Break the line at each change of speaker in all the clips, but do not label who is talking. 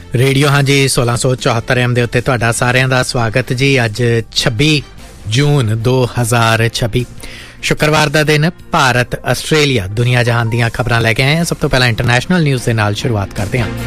Radio ਹਾਂਜੀ 1674 AM ਦੇ ਉੱਤੇ ਤੁਹਾਡਾ ਸਾਰਿਆਂ ਦਾ ਸਵਾਗਤ ਜੀ। ਅੱਜ 26 ਜੂਨ 2026 ਸ਼ੁੱਕਰਵਾਰ ਦਾ ਦਿਨ। ਭਾਰਤ ਆਸਟ੍ਰੇਲੀਆ ਦੁਨੀਆ ਜਹਾਨ ਦੀਆਂ ਖਬਰਾਂ ਲੈ ਕੇ ਆਏ ਹਾਂ। ਸਭ ਤੋਂ ਪਹਿਲਾਂ ਇੰਟਰਨੈਸ਼ਨਲ ਨਿਊਜ਼ ਦੇ ਨਾਲ ਸ਼ੁਰੂਆਤ ਕਰਦੇ ਹਾਂ।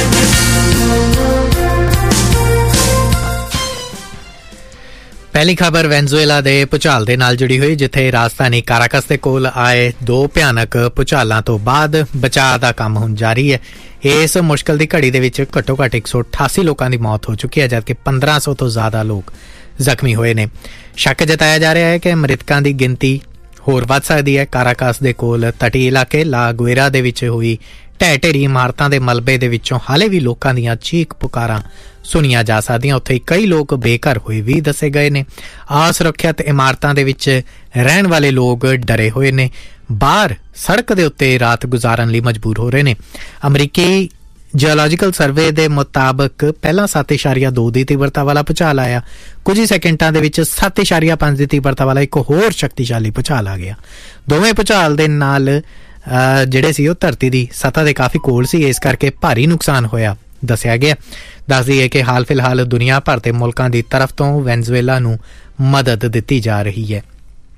ਪਹਿਲੀ ਖਬਰ ਵੈਨਜ਼ੂਏਲਾ ਦੇ ਭੂਚਾਲ ਦੇ ਨਾਲ ਜੁੜੀ ਹੋਈ, ਜਿੱਥੇ ਰਾਜਧਾਨੀ ਕਾਰਾਕਸ ਦੇ ਕੋਲ ਆਏ 2 ਭਿਆਨਕ ਭੂਚਾਲਾਂ ਤੋਂ ਬਾਅਦ ਬਚਾਅ ਦਾ ਕੰਮ ਹੁਣ ਜਾਰੀ ਹੈ। ਇਸ ਮੁਸ਼ਕਲ ਦੀ ਘੜੀ ਦੇ ਵਿੱਚ ਘੱਟੋ ਘੱਟ 188 ਲੋਕਾਂ ਦੀ ਮੌਤ ਹੋ ਚੁੱਕੀ ਹੈ, ਜਦਕਿ 1500 ਤੋਂ ਜ਼ਿਆਦਾ ਲੋਕ ਜ਼ਖਮੀ ਹੋਏ ਨੇ। ਸ਼ੱਕ ਜਤਾਇਆ ਜਾ ਰਿਹਾ ਹੈ ਕਿ ਮ੍ਰਿਤਕਾਂ ਦੀ ਗਿਣਤੀ ਹੋਰ ਵੱਧ ਸਕਦੀ ਹੈ। ਕਾਰਾਕਸ ਦੇ ਕੋਲ ਤਟੀ ਇਲਾਕੇ ਲਾ ਗੁਏਰਾ ਦੇ ਵਿੱਚ ਹੋਈ ਢਹਿ ਢੇਰੀ ਇਮਾਰਤਾਂ ਦੇ ਮਲਬੇ ਦੇ ਵਿੱਚੋਂ ਹਾਲੇ ਵੀ ਲੋਕਾਂ ਦੀਆਂ ਚੀਕ ਪੁਕਾਰਾਂ ਸੁਣੀਆਂ ਜਾ ਸਕਦੀਆਂ। ਉੱਥੇ ਕਈ ਲੋਕ ਬੇਘਰ ਹੋਏ ਵੀ ਦੱਸੇ ਗਏ ਨੇ। ਅਸੁਰੱਖਿਅਤ ਇਮਾਰਤਾਂ ਦੇ ਵਿੱਚ ਰਹਿਣ ਵਾਲੇ ਲੋਕ ਡਰੇ ਹੋਏ ਨੇ, ਬਾਹਰ ਸੜਕ ਦੇ ਉੱਤੇ ਰਾਤ ਗੁਜ਼ਾਰਨ ਲਈ ਮਜਬੂਰ ਹੋ ਰਹੇ ਨੇ। ਅਮਰੀਕੀ ਜਿਓਲੋਜੀਕਲ ਸਰਵੇ ਦੇ ਮੁਤਾਬਕ ਪਹਿਲਾਂ 7.2 ਦੀ ਤੀਬਰਤਾ ਵਾਲਾ ਭੂਚਾਲ ਆਇਆ। ਕੁਝ ਹੀ ਸੈਕਿੰਡਾਂ ਦੇ ਵਿੱਚ 7.5 ਦੀ ਤੀਬਰਤਾ ਵਾਲਾ ਇੱਕ ਹੋਰ ਸ਼ਕਤੀਸ਼ਾਲੀ ਭੂਚਾਲ ਆ ਗਿਆ। ਦੋਵੇਂ ਭੂਚਾਲ ਦੇ ਨਾਲ ਜਿਹੜੇ ਸੀ ਉਹ ਧਰਤੀ ਦੀ ਸਤ੍ਹਾ ਦੇ ਕਾਫੀ ਕੋਲ ਸੀ, ਇਸ ਕਰਕੇ ਭਾਰੀ ਨੁਕਸਾਨ ਹੋਇਆ ਦੱਸਿਆ ਗਿਆ। ਦੱਸ ਦਈਏ ਕਿ ਹਾਲ ਫਿਲਹਾਲ ਦੁਨੀਆ ਭਰ ਦੇ ਮੁਲਕਾਂ ਦੀ ਤਰਫ ਤੋਂ ਵੈਨਜ਼ੂਏਲਾ ਨੂੰ ਮਦਦ ਦਿੱਤੀ ਜਾ ਰਹੀ ਹੈ।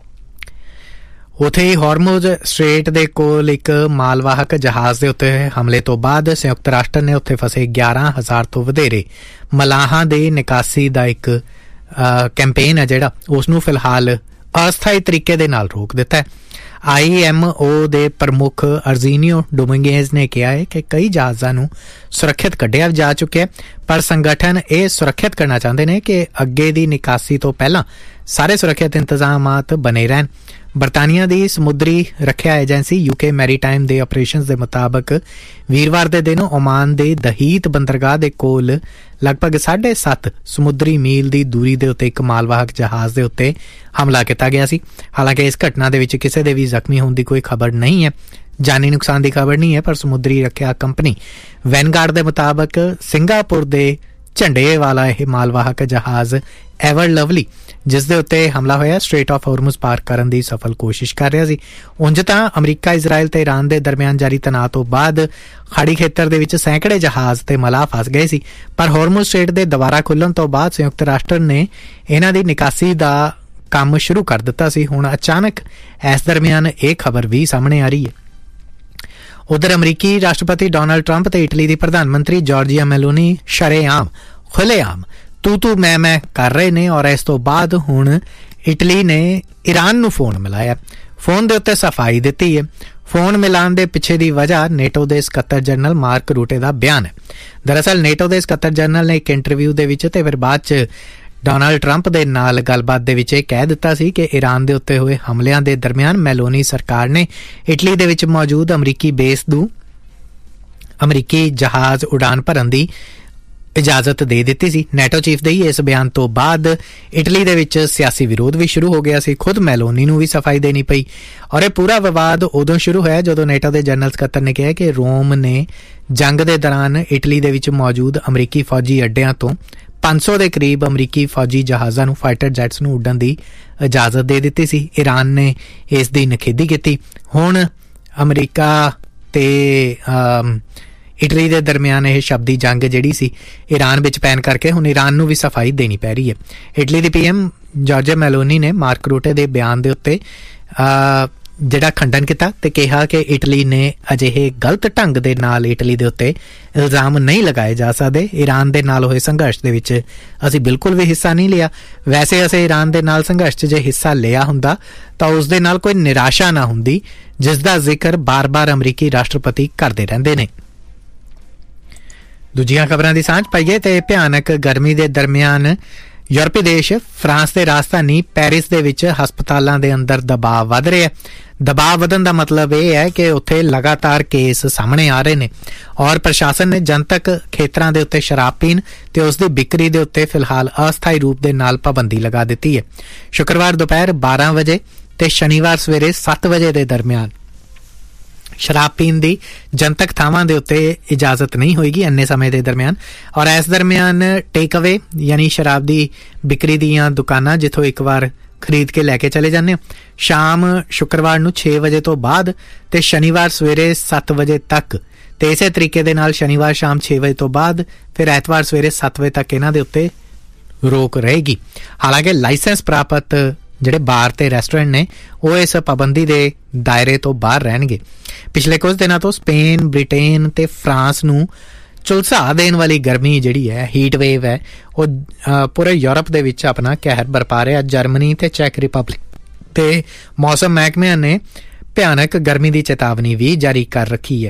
ਉੱਥੇ ਹੀ ਹਾਰਮੁਜ਼ ਸਟ੍ਰੇਟ ਦੇ ਕੋਲ ਇੱਕ ਮਾਲਵਾਹਕ ਜਹਾਜ਼ ਦੇ ਉੱਤੇ ਹਮਲੇ ਤੋਂ ਬਾਅਦ ਸੰਯੁਕਤ ਰਾਸ਼ਟਰ ਨੇ ਉੱਥੇ ਫਸੇ 11,000 ਤੋਂ ਵਧੇਰੇ ਮਲਾਹਾਂ ਦੇ ਨਿਕਾਸੀ ਦਾ ਇੱਕ ਕੈਂਪੇਨ ਹੈ ਜਿਹੜਾ ਉਸ ਨੂੰ ਫਿਲਹਾਲ ਅਸਥਾਈ ਤਰੀਕੇ ਦੇ ਨਾਲ ਰੋਕ ਦਿੱਤਾ ਹੈ। IMO ਦੇ ਪ੍ਰਮੁੱਖ ਅਰਜ਼ੀਨੀਓ ਡੋਮਿੰਗੇਜ਼ ਨੇ ਕਿਹਾ ਹੈ ਕਿ ਕਈ ਜਹਾਜ਼ਾਂ ਨੂੰ ਸੁਰੱਖਿਅਤ ਕੱਢਿਆ ਜਾ ਚੁੱਕਿਆ, ਪਰ ਸੰਗਠਨ ਇਹ ਸੁਰੱਖਿਅਤ ਕਰਨਾ ਚਾਹੁੰਦੇ ਨੇ ਕਿ ਅੱਗੇ ਦੀ ਨਿਕਾਸੀ ਤੋਂ ਪਹਿਲਾਂ ਸਾਰੇ ਸੁਰੱਖਿਅਤ ਇੰਤਜ਼ਾਮਾਤ ਬਣੇ ਰਹਿਣ। ਬਰਤਾਨੀਆ ਦੀ ਸਮੁੰਦਰੀ ਰੱਖਿਆ ਏਜੰਸੀ UK ਮੈਰੀਟਾਈਮ ਦੇ ਆਪਰੇਸ਼ਨਸ ਦੇ ਮੁਤਾਬਕ ਵੀਰਵਾਰ ਦੇ ਦਿਨ ਓਮਾਨ ਦੇ ਦਹੀਤ ਬੰਦਰਗਾਹ ਦੇ ਕੋਲ ਲਗਭਗ 7.5 ਸਮੁੰਦਰੀ ਮੀਲ ਦੀ ਦੂਰੀ ਦੇ ਉੱਤੇ ਇੱਕ ਮਾਲਵਾਹਕ ਜਹਾਜ਼ ਦੇ ਉੱਤੇ ਹਮਲਾ ਕੀਤਾ ਗਿਆ ਸੀ। ਹਾਲਾਂਕਿ ਇਸ ਘਟਨਾ ਦੇ ਵਿੱਚ ਕਿਸੇ ਦੇ ਵੀ ਜ਼ਖਮੀ ਹੋਣ ਦੀ ਕੋਈ ਖਬਰ ਨਹੀਂ ਹੈ, ਜਾਨੀ ਨੁਕਸਾਨ ਦੀ ਖਬਰ ਨਹੀਂ ਹੈ। ਪਰ ਸਮੁੰਦਰੀ ਰੱਖਿਆ ਕੰਪਨੀ ਵੈਨਗਾਰਡ ਦੇ ਮੁਤਾਬਕ ਸਿੰਗਾਪੁਰ ਦੇ ਝੰਡੇ ਵਾਲਾ ਇਹ ਮਾਲਵਾਹਕ ਜਹਾਜ਼ ਐਵਰ ਲਵਲੀ, ਜਿਸ ਦੇ ਉੱਤੇ ਹਮਲਾ ਹੋਇਆ, ਸਟ੍ਰੇਟ ਆਫ ਹਾਰਮੁਜ਼ ਪਾਰ ਕਰਨ ਦੀ ਸਫਲ ਕੋਸ਼ਿਸ਼ ਕਰ ਰਿਹਾ ਸੀ। ਉਂਝ ਤਾਂ ਅਮਰੀਕਾ, ਇਜ਼ਰਾਈਲ ਤੇ ਈਰਾਨ ਦੇ ਦਰਮਿਆਨ ਜਾਰੀ ਤਣਾਅ ਤੋਂ ਬਾਅਦ ਖਾੜੀ ਖੇਤਰ ਦੇ ਵਿੱਚ ਸੈਂਕੜੇ ਜਹਾਜ਼ ਤੇ ਮਲਾਹ ਫਸ ਗਏ ਸੀ, ਪਰ ਹਾਰਮੁਜ਼ ਸਟ੍ਰੇਟ ਦੇ ਦੁਬਾਰਾ ਖੁੱਲ੍ਹਣ ਤੋਂ ਬਾਅਦ ਸੰਯੁਕਤ ਰਾਸ਼ਟਰ ਨੇ ਇਹਨਾਂ ਦੀ ਨਿਕਾਸੀ ਦਾ ਕੰਮ ਸ਼ੁਰੂ ਕਰ ਦਿੱਤਾ ਸੀ। ਹੁਣ ਅਚਾਨਕ ਇਸ ਦਰਮਿਆਨ ਇਹ ਖਬਰ ਵੀ ਸਾਹਮਣੇ ਆ ਰਹੀ ਹੈ। ਉਧਰ ਅਮਰੀਕੀ ਰਾਸ਼ਟਰਪਤੀ ਡੋਨਾਲਡ ਟਰੰਪ ਤੇ ਇਟਲੀ ਦੀ ਪ੍ਰਧਾਨ ਮੰਤਰੀ ਜਾਰਜੀਆ ਮੈਲੋਨੀ ਸ਼ਰੇਆਮ ਖੁੱਲ੍ਹੇਆਮ ਤੂੰ ਮੈਂ ਕਰ ਰਹੇ ਨੇ, ਔਰ ਇਸ ਤੋਂ ਬਾਅਦ ਹੁਣ ਇਟਲੀ ਨੇ ਈਰਾਨ ਨੂੰ ਫੋਨ ਮਿਲਾਇਆ, ਫੋਨ ਦੇ ਉੱਤੇ ਸਫਾਈ ਦਿੱਤੀ ਹੈ। ਫੋਨ ਮਿਲਾਉਣ ਦੇ ਪਿੱਛੇ ਦੀ ਵਜ੍ਹਾ ਨੇਟੋ ਦੇ ਸਕੱਤਰ ਜਨਰਲ ਮਾਰਕ ਰੂਟੇ ਦਾ ਬਿਆਨ ਹੈ। ਦਰਅਸਲ ਨੇਟੋ ਦੇ ਸਕੱਤਰ ਜਨਰਲ ਨੇ ਇੱਕ ਇੰਟਰਵਿਊ ਦੇ ਵਿੱਚ ਤੇ ਫਿਰ ਬਾਅਦ 'ਚ ਡੋਨਾਲਡ ਟਰੰਪ ਦੇ ਨਾਲ ਗੱਲਬਾਤ ਦੇ ਵਿੱਚ ਇਹ ਕਹਿ ਦਿੱਤਾ ਸੀ ਕਿ ਈਰਾਨ ਦੇ ਉੱਤੇ ਹੋਏ ਹਮਲਿਆਂ ਦੇ ਦਰਮਿਆਨ ਮੈਲੋਨੀ ਸਰਕਾਰ ਨੇ ਇਟਲੀ ਦੇ ਵਿੱਚ ਮੌਜੂਦ ਅਮਰੀਕੀ ਬੇਸ ਨੂੰ ਅਮਰੀਕੀ ਜਹਾਜ਼ ਉਡਾਨ ਭਰਨ ਦੀ ਇਜਾਜ਼ਤ ਦੇ ਦਿੱਤੀ ਸੀ। ਨੈਟੋ ਚੀਫ ਦੇ ਇਸ ਬਿਆਨ ਤੋਂ ਬਾਅਦ ਇਟਲੀ ਦੇ ਵਿੱਚ ਸਿਆਸੀ ਵਿਰੋਧ ਵੀ ਸ਼ੁਰੂ ਹੋ ਗਿਆ ਸੀ। ਖੁਦ ਮੈਲੋਨੀ ਨੂੰ ਵੀ ਸਫਾਈ ਦੇਣੀ ਪਈ, ਔਰ ਇਹ ਪੂਰਾ ਵਿਵਾਦ ਉਦੋਂ ਸ਼ੁਰੂ ਹੋਇਆ ਜਦੋਂ ਨੈਟੋ ਦੇ ਜਨਰਲ ਸਕੱਤਰ ਨੇ ਕਿਹਾ ਕਿ ਰੋਮ ਨੇ ਜੰਗ ਦੇ ਦੌਰਾਨ ਇਟਲੀ ਦੇ ਵਿੱਚ ਮੌਜੂਦ ਅਮਰੀਕੀ ਫੌਜੀ ਅੱਡਿਆਂ ਤੋਂ 500 ਦੇ ਕਰੀਬ ਅਮਰੀਕੀ ਫੌਜੀ ਜਹਾਜ਼ਾਂ ਨੂੰ, ਫਾਈਟਰ ਜੈਟਸ ਨੂੰ ਉੱਡਣ ਦੀ ਇਜਾਜ਼ਤ ਦੇ ਦਿੱਤੀ ਸੀ। ਈਰਾਨ ਨੇ ਇਸ ਦੀ ਨਿਖੇਧੀ ਕੀਤੀ। ਹੁਣ ਅਮਰੀਕਾ ਤੇ ਇਟਲੀ ਦੇ ਦਰਮਿਆਨ ਇਹ ਸ਼ਬਦੀ ਜੰਗ ਜਿਹੜੀ ਸੀ ਈਰਾਨ ਵਿੱਚ ਪੈਣ ਕਰਕੇ ਹੁਣ ਈਰਾਨ ਨੂੰ ਵੀ ਸਫਾਈ ਦੇਣੀ ਪੈ ਰਹੀ ਹੈ। ਇਟਲੀ ਦੀ PM ਜਾਰਜੀਆ ਮੈਲੋਨੀ ਨੇ ਮਾਰਕ ਰੂਟੇ ਦੇ ਬਿਆਨ ਦੇ ਉੱਤੇ ਜਿਹੜਾ ਖੰਡਨ ਕੀਤਾ ਤੇ ਕਿਹਾ ਕਿ ਇਟਲੀ ਨੇ ਅਜਿਹੇ ਗਲਤ ਢੰਗ ਦੇ ਨਾਲ ਇਟਲੀ ਦੇ ਉੱਤੇ ਇਲਜ਼ਾਮ ਨਹੀਂ ਲਗਾਏ ਜਾ ਸਕਦੇ। ਈਰਾਨ ਦੇ ਨਾਲ ਹੋਏ ਸੰਘਰਸ਼ ਦੇ ਵਿੱਚ ਅਸੀਂ ਬਿਲਕੁਲ ਵੀ ਹਿੱਸਾ ਨਹੀਂ ਲਿਆ। ਵੈਸੇ ਅਸੀਂ ਈਰਾਨ ਦੇ ਨਾਲ ਸੰਘਰਸ਼ 'ਚ ਜੇ ਹਿੱਸਾ ਲਿਆ ਹੁੰਦਾ ਤਾਂ ਉਸ ਦੇ ਨਾਲ ਕੋਈ ਨਿਰਾਸ਼ਾ ਨਾ ਹੁੰਦੀ, ਜਿਸ ਦਾ ਜ਼ਿਕਰ ਬਾਰ-ਬਾਰ ਅਮਰੀਕੀ ਰਾਸ਼ਟਰਪਤੀ ਕਰਦੇ ਰਹਿੰਦੇ ਨੇ। ਦੂਜੀਆਂ ਖਬਰਾਂ ਦੀ ਸਾਂਝ ਪਾਈਏ ਤੇ ਭਿਆਨਕ ਗਰਮੀ ਦੇ ਦਰਮਿਆਨ ਯੂਰਪੀ ਦੇਸ਼ ਫਰਾਂਸ ਦੇ ਰਾਜਧਾਨੀ ਪੈਰਿਸ ਦੇ ਵਿੱਚ ਹਸਪਤਾਲਾਂ ਦੇ ਅੰਦਰ ਦਬਾਅ ਵੱਧ ਰਿਹਾ। ਦਬਾਅ ਵਧਣ ਦਾ ਮਤਲਬ ਇਹ ਹੈ ਕਿ ਉੱਥੇ ਲਗਾਤਾਰ ਕੇਸ ਸਾਹਮਣੇ ਆ ਰਹੇ ਨੇ, ਔਰ ਪ੍ਰਸ਼ਾਸਨ ਨੇ ਜਨਤਕ ਖੇਤਰਾਂ ਦੇ ਉੱਤੇ ਸ਼ਰਾਬ ਪੀਣ ਤੇ ਉਸ ਦੀ ਵਿਕਰੀ ਦੇ ਉੱਤੇ ਫਿਲਹਾਲ ਅਸਥਾਈ ਰੂਪ ਦੇ ਨਾਲ ਪਾਬੰਦੀ ਲਗਾ ਦਿੱਤੀ ਹੈ। ਸ਼ੁੱਕਰਵਾਰ ਦੁਪਹਿਰ 12 ਵਜੇ ਤੇ ਸ਼ਨੀਵਾਰ ਸਵੇਰੇ 7 ਵਜੇ ਦੇ ਦਰਮਿਆਨ ਸ਼ਰਾਬ ਪੀਣ ਦੀ ਜਨਤਕ ਥਾਵਾਂ ਦੇ ਉੱਤੇ ਇਜਾਜ਼ਤ ਨਹੀਂ ਹੋਏਗੀ ਇੰਨੇ ਸਮੇਂ ਦੇ ਦਰਮਿਆਨ। ਔਰ ਇਸ ਦਰਮਿਆਨ ਟੇਕ ਅਵੇ ਯਾਨੀ ਸ਼ਰਾਬ ਦੀ ਵਿਕਰੀ ਦੀਆਂ ਦੁਕਾਨਾਂ ਜਿੱਥੋਂ ਇੱਕ ਵਾਰ ਖਰੀਦ ਕੇ ਲੈ ਕੇ ਚਲੇ ਜਾਂਦੇ ਹੋ, ਸ਼ਾਮ ਸ਼ੁੱਕਰਵਾਰ ਨੂੰ 6 ਵਜੇ ਤੋਂ ਬਾਅਦ ਤੇ ਸ਼ਨੀਵਾਰ ਸਵੇਰੇ 7 ਵਜੇ ਤੱਕ ਤੇ ਇਸੇ ਤਰੀਕੇ ਦੇ ਨਾਲ ਸ਼ਨੀਵਾਰ ਸ਼ਾਮ 6 ਵਜੇ ਤੋਂ ਬਾਅਦ ਫਿਰ ਐਤਵਾਰ ਸਵੇਰੇ 7 ਵਜੇ ਤੱਕ ਇਹਨਾਂ ਦੇ ਉੱਤੇ ਰੋਕ ਰਹੇਗੀ। ਹਾਲਾਂਕਿ ਲਾਇਸੈਂਸ ਪ੍ਰਾਪਤ ਜਿਹੜੇ ਬਾਰ ਤੇ ਰੈਸਟੋਰੈਂਟ ਨੇ ਉਹ ਇਸ ਪਾਬੰਦੀ ਦੇ ਦਾਇਰੇ ਤੋਂ ਬਾਹਰ ਰਹਿਣਗੇ। ਪਿਛਲੇ ਕੁਝ ਦਿਨਾਂ ਤੋਂ ਸਪੇਨ, ਬ੍ਰਿਟੇਨ ਤੇ ਫਰਾਂਸ ਨੂੰ ਝੁਲਸਾ ਦੇਣ ਵਾਲੀ ਗਰਮੀ ਜਿਹੜੀ ਹੈ, ਹੀਟ ਵੇਵ ਹੈ, ਉਹ ਪੂਰੇ ਯੂਰਪ ਦੇ ਵਿੱਚ ਆਪਣਾ ਕਹਿਰ ਬਰਪਾ ਰਿਹਾ। ਜਰਮਨੀ ਤੇ ਚੈਕ ਰਿਪਬਲਿਕ ਤੇ ਮੌਸਮ ਮਹਿਕਮਿਆਂ ਨੇ ਭਿਆਨਕ ਗਰਮੀ ਦੀ ਚੇਤਾਵਨੀ ਵੀ ਜਾਰੀ ਕਰ ਰੱਖੀ ਹੈ।